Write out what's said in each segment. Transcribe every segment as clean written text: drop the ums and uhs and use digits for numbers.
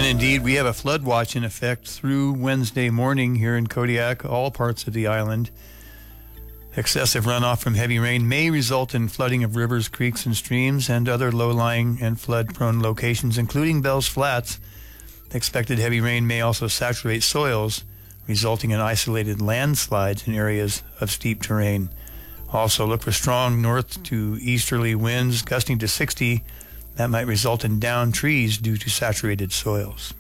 And indeed, we have a flood watch in effect through Wednesday morning here in Kodiak, all parts of the island. Excessive runoff from heavy rain may result in flooding of rivers, creeks, and streams and other low-lying and flood-prone locations, including Bell's Flats. Expected heavy rain may also saturate soils, resulting in isolated landslides in areas of steep terrain. Also, look for strong north to easterly winds gusting to 60. That might result in downed trees due to saturated soils.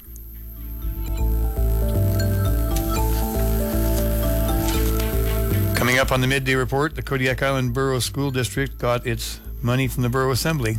Coming up on the Midday Report, the Kodiak Island Borough School District got its money from the Borough Assembly.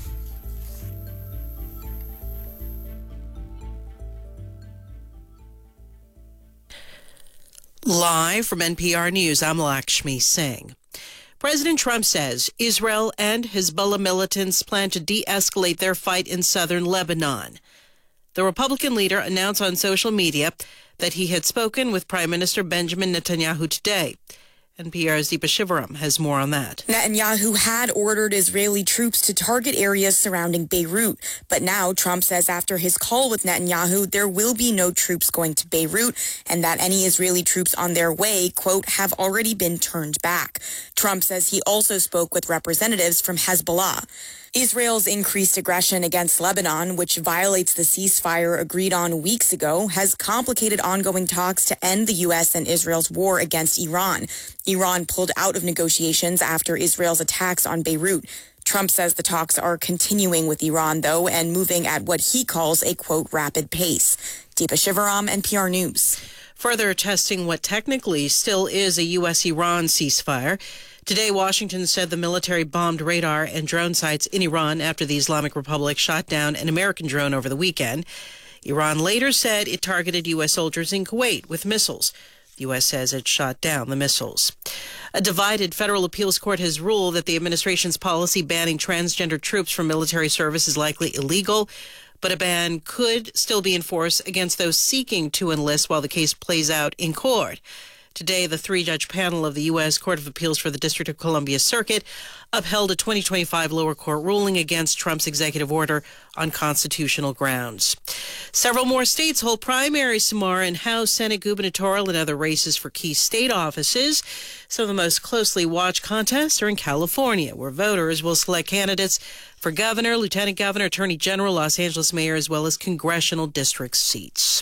Live from NPR News, I'm Lakshmi Singh. President Trump says Israel and Hezbollah militants plan to de-escalate their fight in southern Lebanon. The Republican leader announced on social media that he had spoken with Prime Minister Benjamin Netanyahu today. NPR's Deepa Shivaram has more on that. Netanyahu had ordered Israeli troops to target areas surrounding Beirut, but now Trump says after his call with Netanyahu, there will be no troops going to Beirut and that any Israeli troops on their way, quote, have already been turned back. Trump says he also spoke with representatives from Hezbollah. Israel's increased aggression against Lebanon, which violates the ceasefire agreed on weeks ago, has complicated ongoing talks to end the U.S. and Israel's war against Iran. Iran pulled out of negotiations after Israel's attacks on Beirut. Trump says the talks are continuing with Iran, though, and moving at what he calls a, quote, rapid pace. Deepa Shivaram, NPR News. Further testing what technically still is a U.S.-Iran ceasefire. Today, Washington said the military bombed radar and drone sites in Iran after the Islamic Republic shot down an American drone over the weekend. Iran later said it targeted U.S. soldiers in Kuwait with missiles. The U.S. says it shot down the missiles. A divided federal appeals court has ruled that the administration's policy banning transgender troops from military service is likely illegal, but a ban could still be enforced against those seeking to enlist while the case plays out in court. Today, the three-judge panel of the U.S. Court of Appeals for the District of Columbia Circuit upheld a 2025 lower court ruling against Trump's executive order on constitutional grounds. Several more states hold primaries tomorrow in House, Senate, gubernatorial, and other races for key state offices. Some of the most closely watched contests are in California, where voters will select candidates for governor, lieutenant governor, attorney general, Los Angeles mayor, as well as congressional district seats.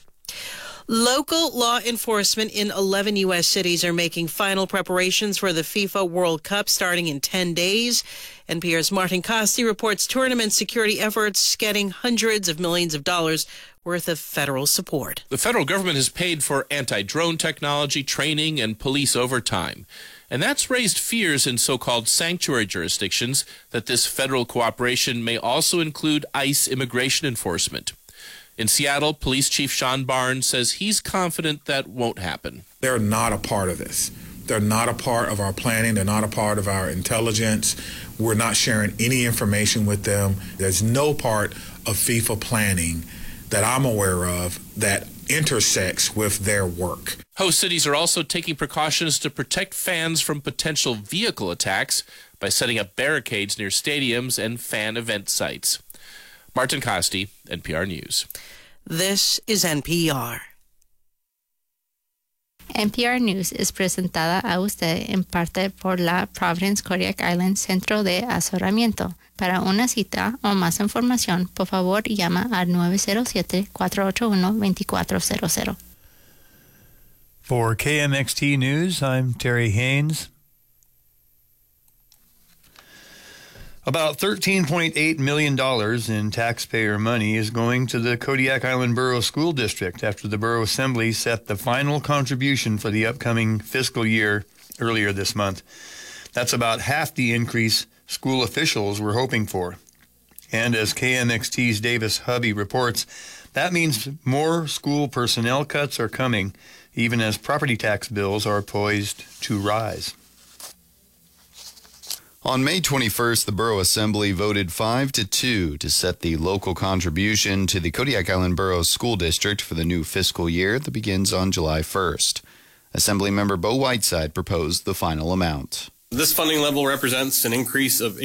Local law enforcement in 11 U.S. cities are making final preparations for the FIFA World Cup starting in 10 days. NPR's Martin Costi reports tournament security efforts getting hundreds of millions of dollars worth of federal support. The federal government has paid for anti-drone technology, training, and police overtime. And that's raised fears in so-called sanctuary jurisdictions that this federal cooperation may also include ICE immigration enforcement. In Seattle, Police Chief Sean Barnes says he's confident that won't happen. They're not a part of this. They're not a part of our planning. They're not a part of our intelligence. We're not sharing any information with them. There's no part of FIFA planning that I'm aware of that intersects with their work. Host cities are also taking precautions to protect fans from potential vehicle attacks by setting up barricades near stadiums and fan event sites. Martin Costi, NPR News. This is NPR. NPR News es presentada a usted en parte por la Providence Kodiak Island Centro de Asesoramiento. Para una cita o más información, por favor, llama al 907-481-2400. For KMXT News, I'm Terry Haynes. About $13.8 million in taxpayer money is going to the Kodiak Island Borough School District after the Borough Assembly set the final contribution for the upcoming fiscal year earlier this month. That's about half the increase school officials were hoping for. And as KMXT's Davis Hubby reports, that means more school personnel cuts are coming, even as property tax bills are poised to rise. On May 21st, the Borough Assembly voted 5-2 to set the local contribution to the Kodiak Island Borough School District for the new fiscal year that begins on July 1st. Assemblymember Bo Whiteside proposed the final amount. This funding level represents an increase of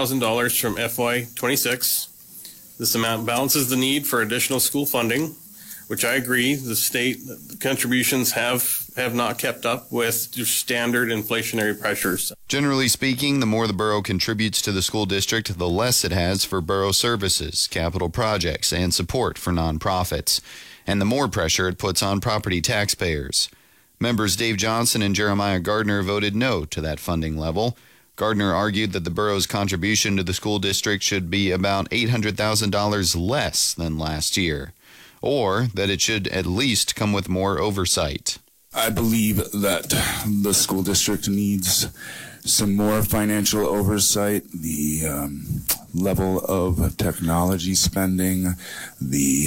$800,000 from FY26. This amount balances the need for additional school funding which I agree, the state contributions have not kept up with standard inflationary pressures. Generally speaking, the more the borough contributes to the school district, the less it has for borough services, capital projects, and support for nonprofits, and the more pressure it puts on property taxpayers. Members Dave Johnson and Jeremiah Gardner voted no to that funding level. Gardner argued that the borough's contribution to the school district should be about $800,000 less than last year, or that it should at least come with more oversight. I believe that the school district needs some more financial oversight, the level of technology spending, the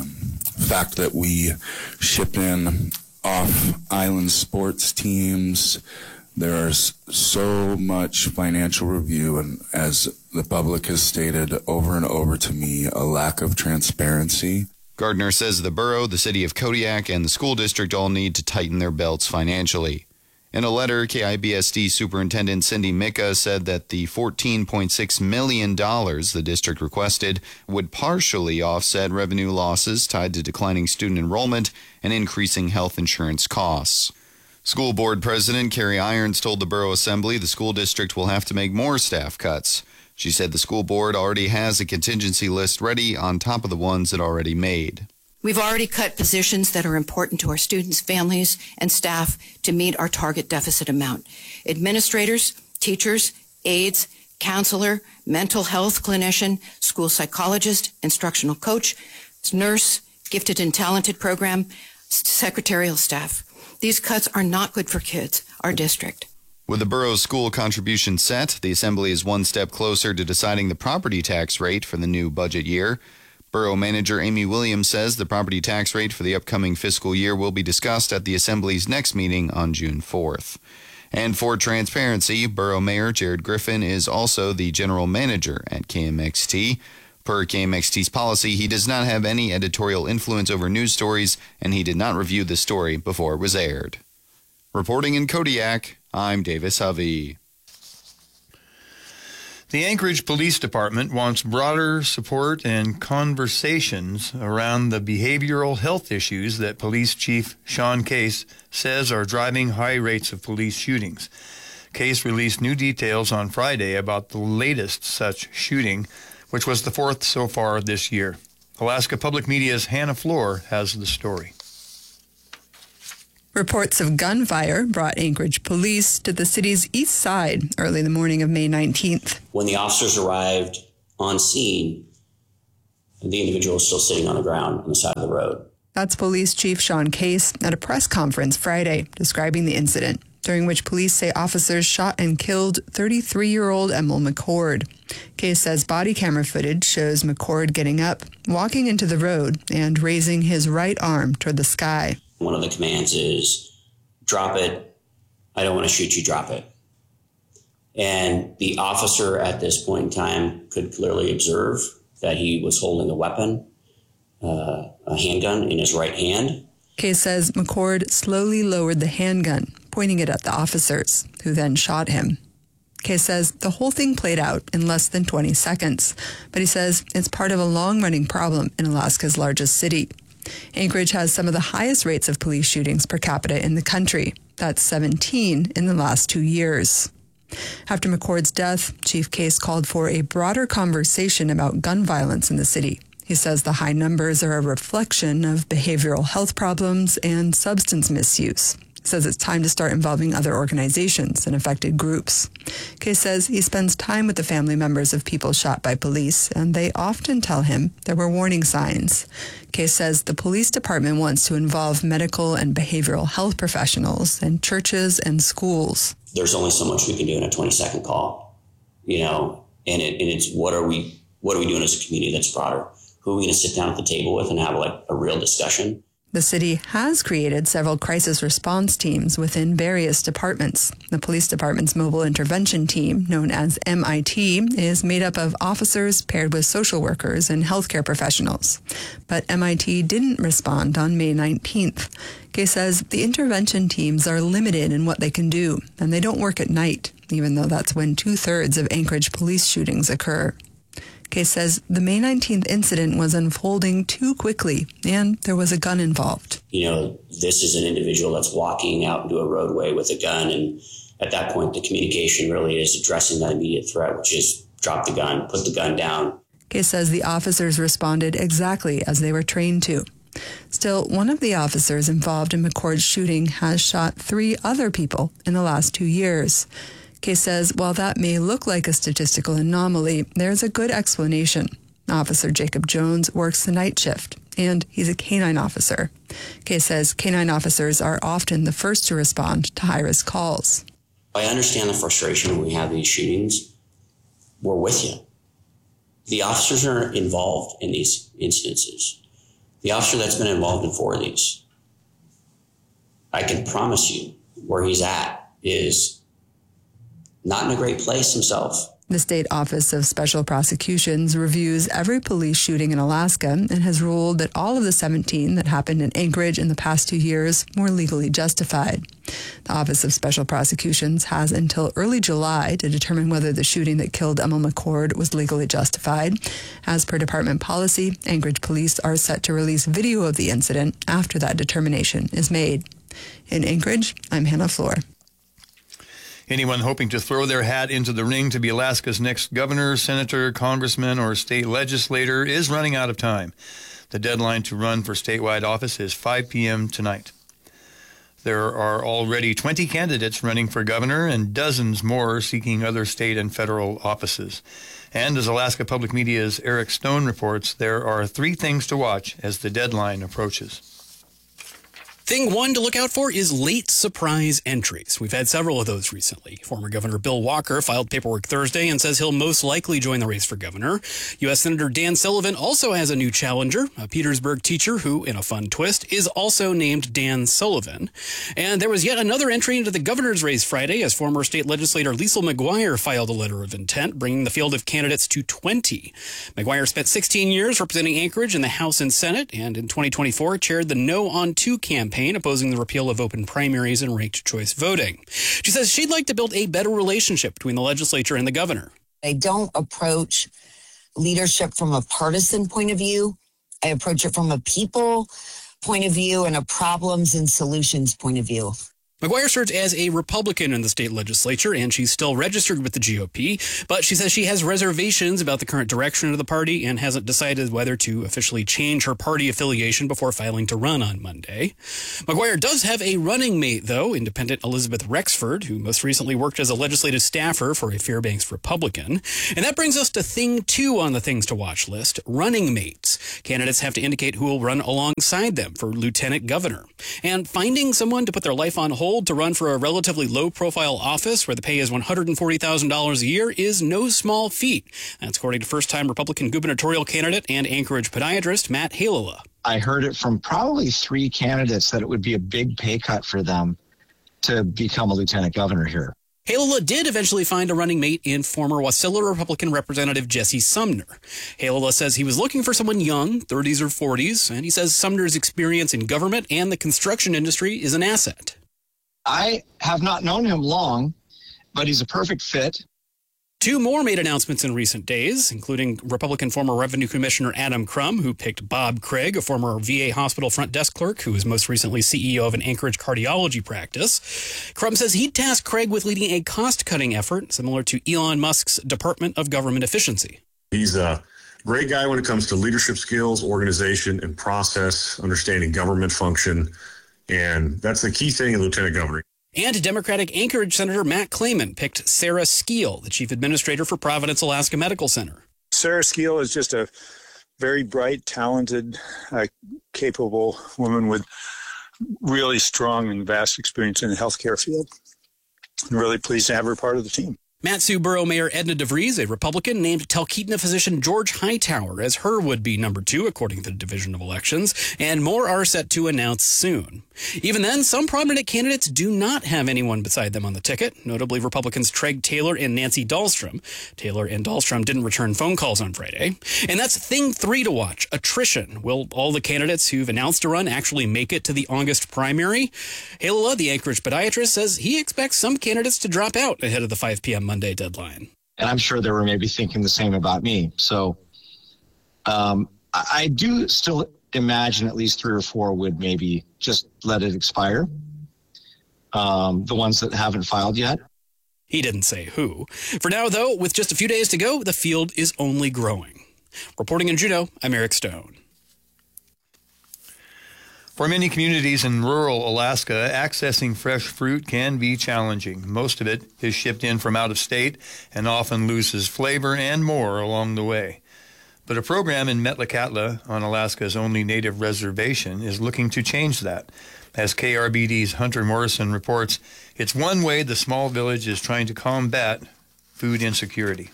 fact that we ship in off-island sports teams. There's so much financial review, and as the public has stated over and over to me, a lack of transparency. Gardner says the borough, the city of Kodiak, and the school district all need to tighten their belts financially. In a letter, KIBSD Superintendent Cindy Micka said that the $14.6 million the district requested would partially offset revenue losses tied to declining student enrollment and increasing health insurance costs. School Board President Carrie Irons told the Borough Assembly the school district will have to make more staff cuts. She said the school board already has a contingency list ready on top of the ones it already made. We've already cut positions that are important to our students, families, and staff to meet our target deficit amount. Administrators, teachers, aides, counselor, mental health clinician, school psychologist, instructional coach, nurse, gifted and talented program, secretarial staff. These cuts are not good for kids, our district. With the borough's school contribution set, the Assembly is one step closer to deciding the property tax rate for the new budget year. Borough Manager Amy Williams says the property tax rate for the upcoming fiscal year will be discussed at the Assembly's next meeting on June 4th. And for transparency, Borough Mayor Jared Griffin is also the general manager at KMXT. Per KMXT's policy, he does not have any editorial influence over news stories, and he did not review the story before it was aired. Reporting in Kodiak, I'm Davis Hovey. The Anchorage Police Department wants broader support and conversations around the behavioral health issues that Police Chief Sean Case says are driving high rates of police shootings. Case released new details on Friday about the latest such shooting, which was the fourth so far this year. Alaska Public Media's Hannah Floor has the story. Reports of gunfire brought Anchorage police to the city's east side early the morning of May 19th. When the officers arrived on scene, the individual was still sitting on the ground on the side of the road. That's Police Chief Sean Case at a press conference Friday describing the incident, during which police say officers shot and killed 33-year-old Emil McCord. Case says body camera footage shows McCord getting up, walking into the road, and raising his right arm toward the sky. One of the commands is, drop it. I don't want to shoot you, drop it. And the officer at this point in time could clearly observe that he was holding a weapon, a handgun in his right hand. Case says McCord slowly lowered the handgun, pointing it at the officers, who then shot him. Case says the whole thing played out in less than 20 seconds, but he says it's part of a long-running problem in Alaska's largest city. Anchorage has some of the highest rates of police shootings per capita in the country. That's 17 in the last 2 years. After McCord's death, Chief Case called for a broader conversation about gun violence in the city. He says the high numbers are a reflection of behavioral health problems and substance misuse. He says it's time to start involving other organizations and affected groups. Case says he spends time with the family members of people shot by police, and they often tell him there were warning signs. Case says the police department wants to involve medical and behavioral health professionals and churches and schools. There's only so much we can do in a 20-second call, and it's what are we doing as a community that's broader? Who are we going to sit down at the table with and have a real discussion? The city has created several crisis response teams within various departments. The police department's mobile intervention team, known as MIT, is made up of officers paired with social workers and healthcare professionals. But MIT didn't respond on May 19th. Case says the intervention teams are limited in what they can do, and they don't work at night, even though that's when 2/3 of Anchorage police shootings occur. Case says the May 19th incident was unfolding too quickly, and there was a gun involved. This is an individual that's walking out into a roadway with a gun, and at that point, the communication really is addressing that immediate threat, which is drop the gun, put the gun down. Case says the officers responded exactly as they were trained to. Still, one of the officers involved in McCord's shooting has shot 3 other people in the last 2 years. Case says while that may look like a statistical anomaly, there's a good explanation. Officer Jacob Jones works the night shift, and he's a canine officer. Case says canine officers are often the first to respond to high-risk calls. I understand the frustration when we have these shootings. We're with you. The officers are involved in these incidences. The officer that's been involved in 4 of these, I can promise you where he's at is not in a great place himself. The State Office of Special Prosecutions reviews every police shooting in Alaska and has ruled that all of the 17 that happened in Anchorage in the past 2 years were legally justified. The Office of Special Prosecutions has until early July to determine whether the shooting that killed Emil McCord was legally justified. As per department policy, Anchorage police are set to release video of the incident after that determination is made. In Anchorage, I'm Hannah Floor. Anyone hoping to throw their hat into the ring to be Alaska's next governor, senator, congressman, or state legislator is running out of time. The deadline to run for statewide office is 5 p.m. tonight. There are already 20 candidates running for governor and dozens more seeking other state and federal offices. And as Alaska Public Media's Eric Stone reports, there are 3 things to watch as the deadline approaches. Thing 1 to look out for is late surprise entries. We've had several of those recently. Former Governor Bill Walker filed paperwork Thursday and says he'll most likely join the race for governor. U.S. Senator Dan Sullivan also has a new challenger, a Petersburg teacher who, in a fun twist, is also named Dan Sullivan. And there was yet another entry into the governor's race Friday as former state legislator Liesl McGuire filed a letter of intent, bringing the field of candidates to 20. McGuire spent 16 years representing Anchorage in the House and Senate, and in 2024 chaired the No on 2 campaign, opposing the repeal of open primaries and ranked choice voting. She says she'd like to build a better relationship between the legislature and the governor. I don't approach leadership from a partisan point of view. I approach it from a people point of view and a problems and solutions point of view. McGuire serves as a Republican in the state legislature, and she's still registered with the GOP, but she says she has reservations about the current direction of the party and hasn't decided whether to officially change her party affiliation before filing to run on Monday. McGuire does have a running mate, though, independent Elizabeth Rexford, who most recently worked as a legislative staffer for a Fairbanks Republican. And that brings us to thing 2 on the things to watch list, running mates. Candidates have to indicate who will run alongside them for lieutenant governor. And finding someone to put their life on hold to run for a relatively low-profile office where the pay is $140,000 a year is no small feat. That's according to first-time Republican gubernatorial candidate and Anchorage podiatrist Matt Halala. I heard it from probably 3 candidates that it would be a big pay cut for them to become a lieutenant governor here. Halala did eventually find a running mate in former Wasilla Republican Representative Jesse Sumner. Halala says he was looking for someone young, 30s or 40s, and he says Sumner's experience in government and the construction industry is an asset. I have not known him long, but he's a perfect fit. 2 more made announcements in recent days, including Republican former Revenue Commissioner Adam Crum, who picked Bob Craig, a former VA hospital front desk clerk who was most recently CEO of an Anchorage cardiology practice. Crum says he'd task Craig with leading a cost-cutting effort similar to Elon Musk's Department of Government Efficiency. He's a great guy when it comes to leadership skills, organization, and process, understanding government function. And that's the key thing in lieutenant governor. And Democratic Anchorage Senator Matt Clayman picked Sarah Skeel, the chief administrator for Providence Alaska Medical Center. Sarah Skeel is just a very bright, talented, capable woman with really strong and vast experience in the healthcare field. I'm really pleased to have her part of the team. Mat-Su Borough Mayor Edna DeVries, a Republican, named Talkeetna physician George Hightower as her would-be number 2, according to the Division of Elections, and more are set to announce soon. Even then, some prominent candidates do not have anyone beside them on the ticket, notably Republicans Treg Taylor and Nancy Dahlstrom. Taylor and Dahlstrom didn't return phone calls on Friday. And that's thing 3 to watch, attrition. Will all the candidates who've announced a run actually make it to the August primary? Halala, the Anchorage podiatrist, says he expects some candidates to drop out ahead of the 5 p.m. Monday deadline. And I'm sure they were maybe thinking the same about me. So I do still imagine at least 3 or 4 would maybe just let it expire. The ones that haven't filed yet. He didn't say who. For now, though, with just a few days to go, the field is only growing. Reporting in Juneau, I'm Eric Stone. For many communities in rural Alaska, accessing fresh fruit can be challenging. Most of it is shipped in from out of state and often loses flavor and more along the way. But a program in Metlakatla, on Alaska's only native reservation, is looking to change that. As KRBD's Hunter Morrison reports, it's one way the small village is trying to combat food insecurity.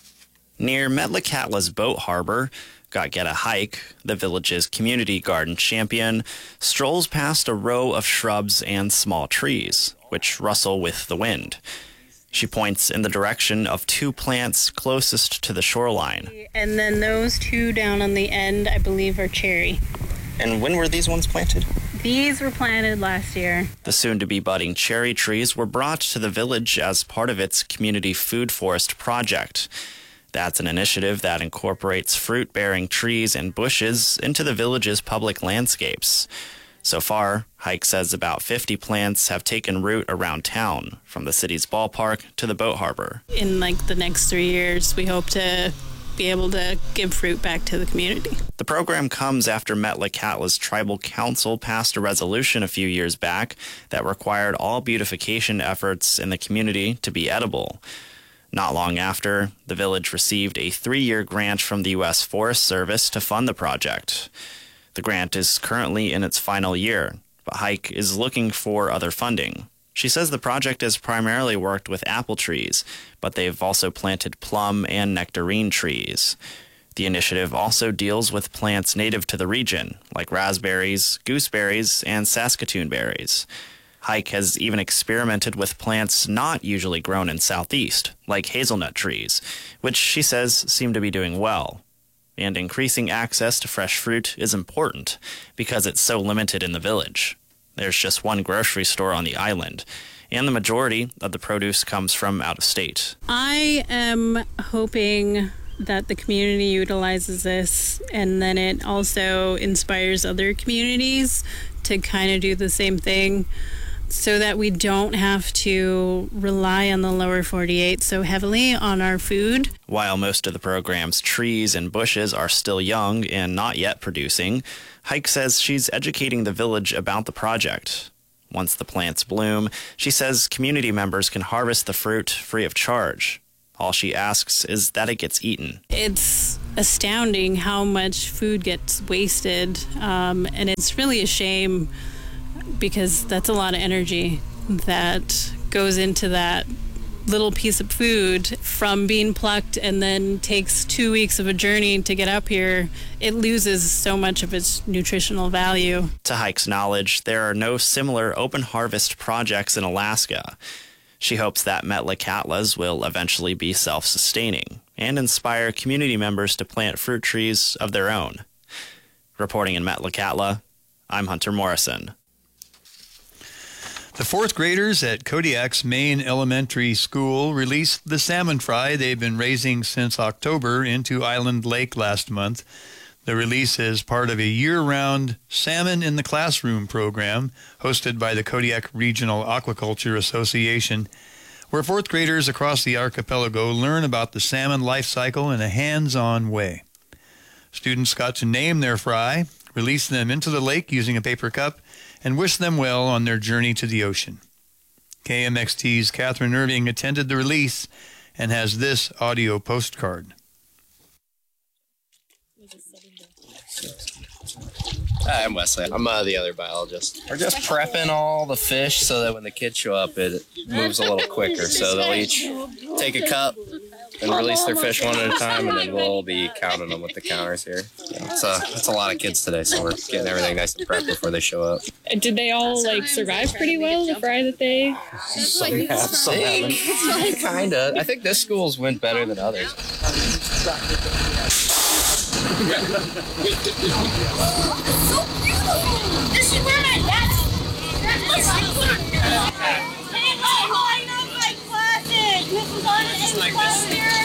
Near Metlakatla's boat harbor, Gotgeta Hike, the village's community garden champion, strolls past a row of shrubs and small trees, which rustle with the wind. She points in the direction of 2 plants closest to the shoreline. And then those 2 down on the end, I believe, are cherry. And when were these ones planted? These were planted last year. The soon-to-be budding cherry trees were brought to the village as part of its community food forest project. That's an initiative that incorporates fruit-bearing trees and bushes into the village's public landscapes. So far, Hike says about 50 plants have taken root around town, from the city's ballpark to the boat harbor. In the next 3 years, we hope to be able to give fruit back to the community. The program comes after Metlakatla's tribal council passed a resolution a few years back that required all beautification efforts in the community to be edible. Not long after, the village received a 3-year grant from the U.S. Forest Service to fund the project. The grant is currently in its final year, but Hike is looking for other funding. She says the project has primarily worked with apple trees, but they've also planted plum and nectarine trees. The initiative also deals with plants native to the region, like raspberries, gooseberries, and Saskatoon berries. Hike has even experimented with plants not usually grown in Southeast, like hazelnut trees, which she says seem to be doing well. And increasing access to fresh fruit is important because it's so limited in the village. There's just one grocery store on the island, and the majority of the produce comes from out of state. I am hoping that the community utilizes this, and then it also inspires other communities to kind of do the same thing, so that we don't have to rely on the lower 48 so heavily on our food. While most of the program's trees and bushes are still young and not yet producing, Hike says she's educating the village about the project. Once the plants bloom, she says community members can harvest the fruit free of charge. All she asks is that it gets eaten. It's astounding how much food gets wasted, and it's really a shame, because that's a lot of energy that goes into that little piece of food from being plucked and then takes 2 weeks of a journey to get up here. It loses so much of its nutritional value. To Hike's knowledge, there are no similar open harvest projects in Alaska. She hopes that Metlakatla's will eventually be self-sustaining and inspire community members to plant fruit trees of their own. Reporting in Metlakatla, I'm Hunter Morrison. The 4th graders at Kodiak's main elementary school released the salmon fry they've been raising since October into Island Lake last month. The release is part of a year-round Salmon in the Classroom program hosted by the Kodiak Regional Aquaculture Association, where 4th graders across the archipelago learn about the salmon life cycle in a hands-on way. Students got to name their fry, release them into the lake using a paper cup, and wish them well on their journey to the ocean. KMXT's Catherine Irving attended the release and has this audio postcard. Hi, I'm Wesley. I'm the other biologist. We're just prepping all the fish so that when the kids show up, it moves a little quicker. So they'll each take a cup and release their fish one at a time, and then we'll be counting them with the counters here. It's a lot of kids today, so we're getting everything nice and prepped before they show up. Did they all survive pretty well, the fry that they? Some have, some haven't. Kinda. I think this school's went better than others. This is where my dad's. This is honestly classic. This is honestly classic.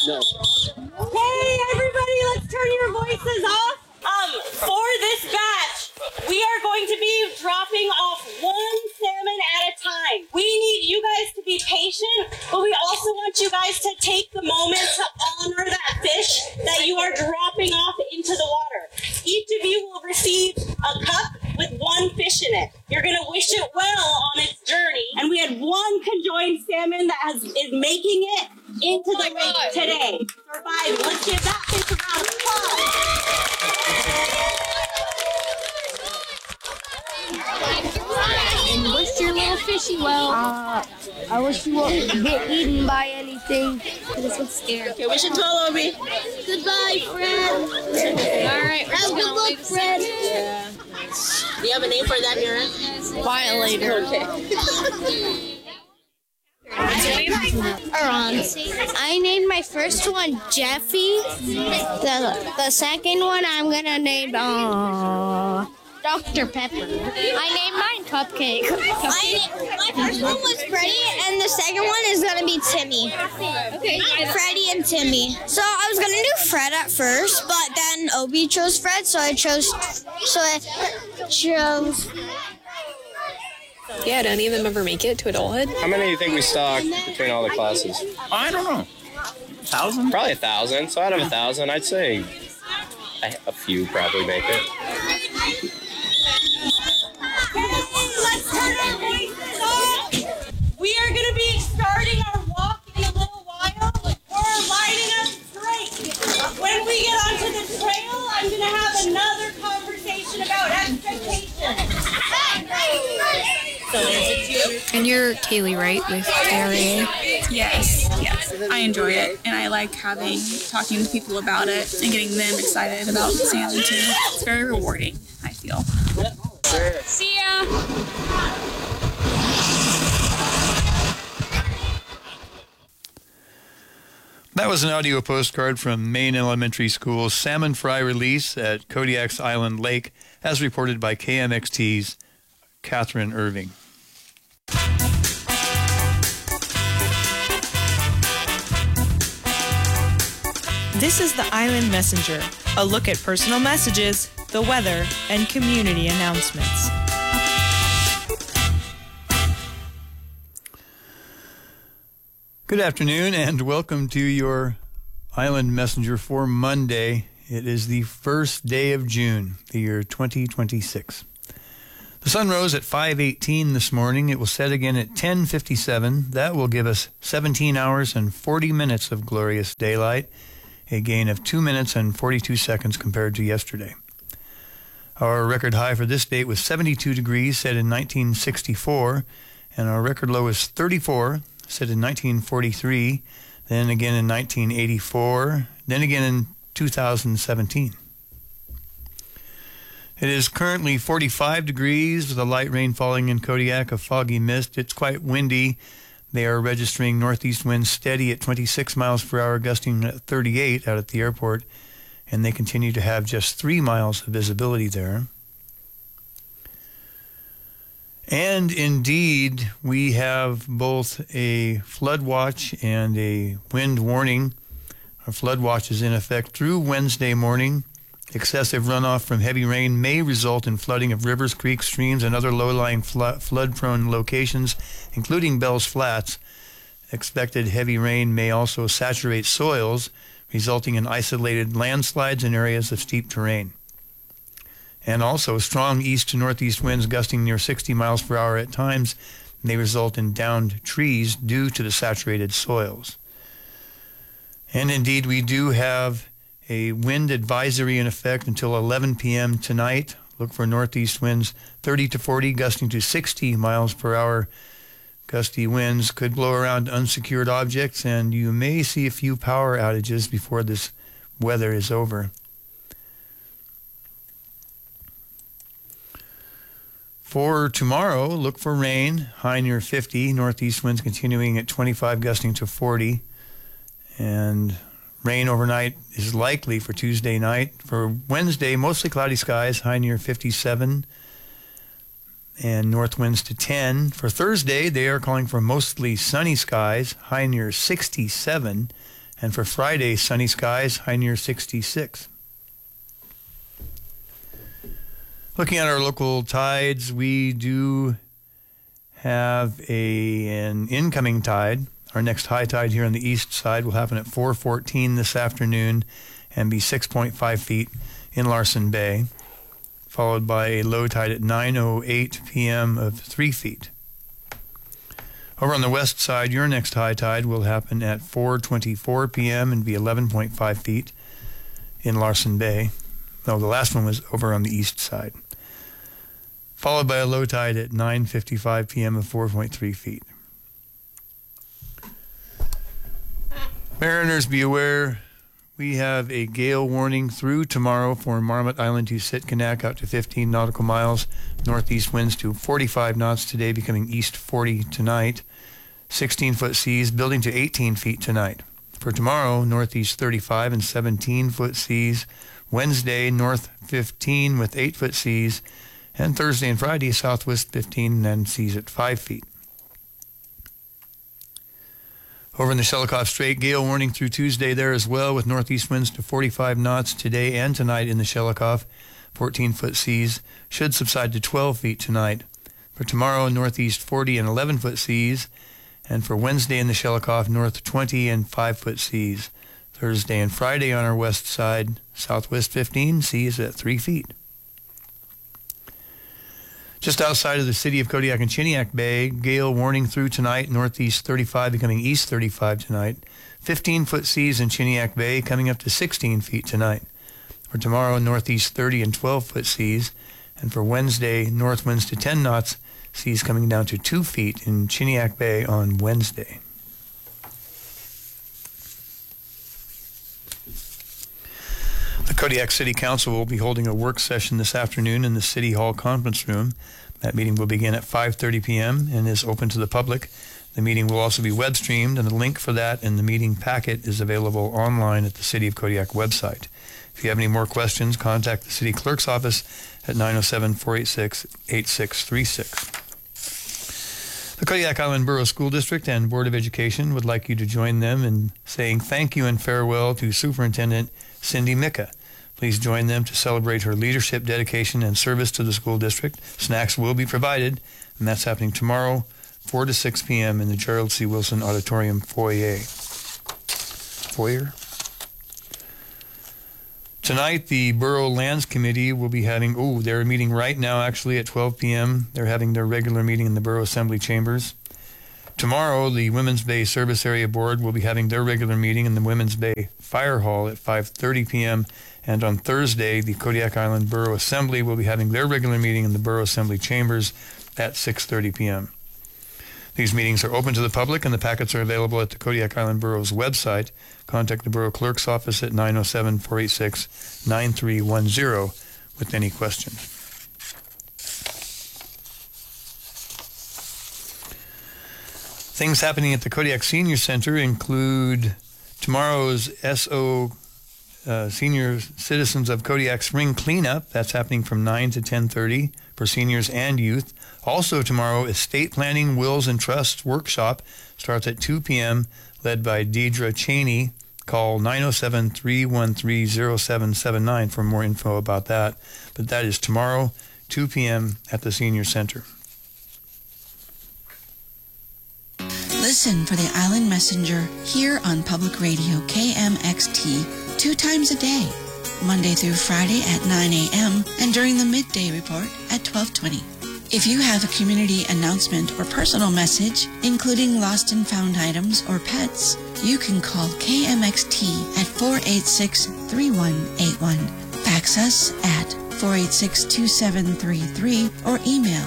Hey, everybody, let's turn your voices off. For this batch, we are going to be dropping off one salmon at a time. We need you guys to be patient, but we also want you guys to take the moment to honor that fish that you are dropping off into the water. Each of you will receive a cup with one fish in it. You're going to wish it well on its journey. And we had one conjoined salmon that is making it into the lake today. Surviving. Let's give that fish a round of applause. And wish your little fishy well. I wish you won't get eaten by anything. This one's scary. Okay, wish it well, Obi. Goodbye, Fred. All right, have a good luck, Fred. Yeah. Do you have a name for that, Mira? Violator. Okay. I named my first one Jeffy. The second one I'm gonna name Dr. Pepper. I named mine Cupcake. My first one was Freddie, and the second one is gonna be Timmy. Okay, Freddie and Timmy. So I was gonna do Fred at first, but then Obi chose Fred, so I chose. Yeah, do any of them ever make it to adulthood? How many do you think we stock between all the classes? I don't know. 1,000? Probably 1,000. So out of 1,000, I'd say a few probably make it. Let's turn our voices off. We are going to be starting our walk in a little while. We're lining up straight. When we get onto the trail, I'm going to have another conversation about expectations. And you're Kaylee, right, with KRA? Yes. I enjoy it, and I like talking to people about it and getting them excited about salmon too. It's very rewarding, I feel. See ya. That was an audio postcard from Maine Elementary School's salmon fry release at Kodiak's Island Lake, as reported by KMXT's Catherine Irving. This is the Island Messenger, a look at personal messages, the weather, and community announcements. Good afternoon and welcome to your Island Messenger for Monday. It is the first day of June, the year 2026. The sun rose at 5:18 this morning. It will set again at 10:57. That will give us 17 hours and 40 minutes of glorious daylight, a gain of 2 minutes and 42 seconds compared to yesterday. Our record high for this date was 72 degrees, set in 1964, and our record low is 34, set in 1943, then again in 1984, then again in 2017. It is currently 45 degrees with a light rain falling in Kodiak, a foggy mist. It's quite windy. They are registering northeast winds steady at 26 miles per hour, gusting at 38 out at the airport, and they continue to have just 3 miles of visibility there. And indeed, we have both a flood watch and a wind warning. Our flood watch is in effect through Wednesday morning. Excessive runoff from heavy rain may result in flooding of rivers, creeks, streams, and other low-lying flood-prone locations, including Bell's Flats. Expected heavy rain may also saturate soils, resulting in isolated landslides in areas of steep terrain. And also, strong east to northeast winds gusting near 60 miles per hour at times may result in downed trees due to the saturated soils. And indeed, we do have a wind advisory in effect until 11 p.m. tonight. Look for northeast winds 30 to 40, gusting to 60 miles per hour. Gusty winds could blow around unsecured objects, and you may see a few power outages before this weather is over. For tomorrow, look for rain, high near 50, northeast winds continuing at 25, gusting to 40, and rain overnight is likely for Tuesday night. For Wednesday, mostly cloudy skies, high near 57, and north winds to 10. For Thursday, they are calling for mostly sunny skies, high near 67, And for Friday, sunny skies, high near 66. Looking at our local tides, we do have an incoming tide. Our next high tide here on the east side will happen at 4:14 this afternoon and be 6.5 feet in Larsen Bay, followed by a low tide at 9:08 p.m. of 3 feet. Over on the west side, your next high tide will happen at 4:24 p.m. and be 11.5 feet in Larsen Bay. No, the last one was over on the east side. Followed by a low tide at 9:55 p.m. of 4.3 feet. Mariners, be aware, we have a gale warning through tomorrow for Marmot Island to Sitkinak out to 15 nautical miles. Northeast winds to 45 knots today, becoming east 40 tonight. 16-foot seas building to 18 feet tonight. For tomorrow, northeast 35 and 17-foot seas. Wednesday, north 15 with 8-foot seas. And Thursday and Friday, southwest 15 and seas at 5 feet. Over in the Shelikof Strait, gale warning through Tuesday there as well, with northeast winds to 45 knots today and tonight in the Shelikof. 14-foot seas should subside to 12 feet tonight. For tomorrow, northeast 40 and 11-foot seas. And for Wednesday in the Shelikof, north 20 and 5-foot seas. Thursday and Friday on our west side, southwest 15, seas at 3 feet. Just outside of the city of Kodiak and Chiniak Bay, gale warning through tonight, northeast 35 becoming east 35 tonight. 15-foot seas in Chiniak Bay coming up to 16 feet tonight. For tomorrow, northeast 30 and 12-foot seas. And for Wednesday, north winds to 10 knots, seas coming down to 2 feet in Chiniak Bay on Wednesday. The Kodiak City Council will be holding a work session this afternoon in the City Hall conference room. That meeting will begin at 5:30 p.m. and is open to the public. The meeting will also be web streamed, and the link for that in the meeting packet is available online at the City of Kodiak website. If you have any more questions, contact the City Clerk's office at 907-486-8636. The Kodiak Island Borough School District and Board of Education would like you to join them in saying thank you and farewell to Superintendent Cindy Micka. Please join them to celebrate her leadership, dedication, and service to the school district. Snacks will be provided, and that's happening tomorrow, 4 to 6 p.m. in the Gerald C. Wilson Auditorium foyer. Tonight, the Borough Lands Committee will be having, they're meeting right now actually at 12 p.m. They're having their regular meeting in the Borough Assembly Chambers. Tomorrow, the Women's Bay Service Area Board will be having their regular meeting in the Women's Bay Fire Hall at 5:30 p.m. And on Thursday, the Kodiak Island Borough Assembly will be having their regular meeting in the Borough Assembly Chambers at 6:30 p.m. These meetings are open to the public, and the packets are available at the Kodiak Island Borough's website. Contact the Borough Clerk's office at 907-486-9310 with any questions. Things happening at the Kodiak Senior Center include tomorrow's Senior Citizens of Kodiak Spring Cleanup. That's happening from 9 to 10:30 for seniors and youth. Also tomorrow, Estate Planning, Wills, and Trusts Workshop starts at 2 p.m., led by Deidre Cheney. Call 907-313-0779 for more info about that. But that is tomorrow, 2 p.m. at the Senior Center. Listen for the Island Messenger here on Public Radio KMXT 2 times a day, Monday through Friday at 9 a.m. and during the midday report at 12:20. If you have a community announcement or personal message, including lost and found items or pets, you can call KMXT at 486-3181. Fax us at 486-2733 or email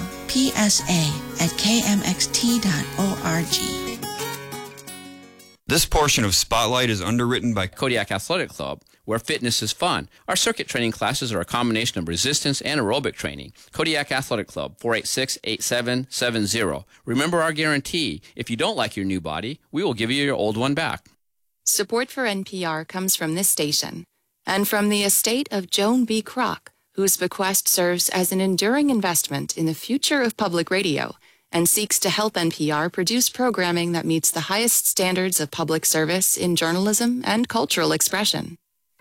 psa@kmxt.org. This portion of Spotlight is underwritten by Kodiak Athletic Club, where fitness is fun. Our circuit training classes are a combination of resistance and aerobic training. Kodiak Athletic Club, 486-8770. Remember our guarantee. If you don't like your new body, we will give you your old one back. Support for NPR comes from this station and from the estate of Joan B. Kroc, whose bequest serves as an enduring investment in the future of public radio and seeks to help NPR produce programming that meets the highest standards of public service in journalism and cultural expression.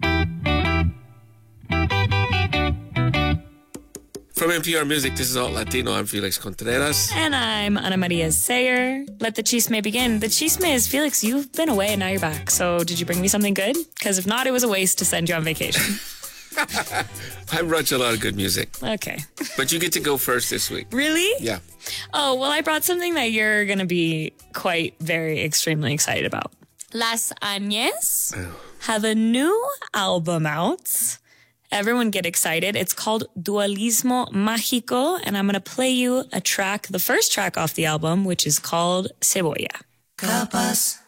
From NPR Music, this is Alt Latino. I'm Felix Contreras. And I'm Ana Maria Sayer. Let the chisme begin. The chisme is, Felix, you've been away and now you're back. So did you bring me something good? Because if not, it was a waste to send you on vacation. I brought you a lot of good music. Okay. But you get to go first this week. Really? Yeah. Oh, well, I brought something that you're going to be extremely excited about. Las Añez have a new album out. Everyone get excited. It's called Dualismo Mágico, and I'm going to play you a track, the first track off the album, which is called Cebolla. Capas